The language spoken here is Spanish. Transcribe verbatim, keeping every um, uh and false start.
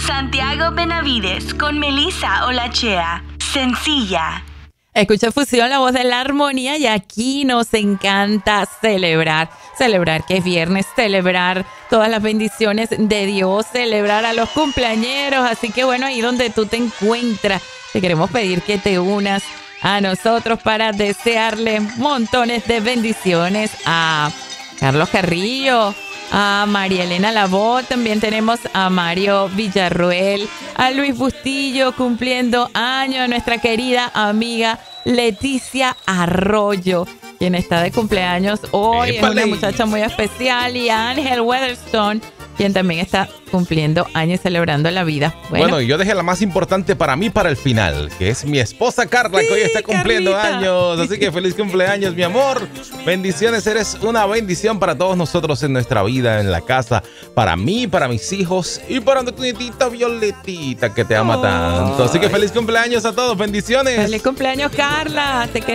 Santiago Benavides con Melissa Olachea. Sencilla. Escucha Fusión, la voz de la armonía, y aquí nos encanta celebrar. Celebrar que es viernes, celebrar todas las bendiciones de Dios, celebrar a los cumpleañeros. Así que bueno, ahí donde tú te encuentras, te queremos pedir que te unas a nosotros para desearle montones de bendiciones a Carlos Carrillo, a María Elena Labó, también tenemos a Mario Villarruel, a Luis Bustillo cumpliendo años, a nuestra querida amiga Leticia Arroyo, quien está de cumpleaños hoy. ¡Épale! Es una muchacha muy especial, y a Ángel Weatherstone, quien también está cumpliendo años y celebrando la vida. Bueno, bueno, yo dejé la más importante para mí para el final, que es mi esposa Carla, sí, que hoy está cumpliendo Carlita. años. Así que feliz cumpleaños, mi amor. Bendiciones, eres una bendición para todos nosotros en nuestra vida, en la casa, para mí, para mis hijos y para tu nietita Violetita, que te ama oh. tanto. Así que feliz cumpleaños a todos, bendiciones. Feliz cumpleaños, Carla. Te queremos.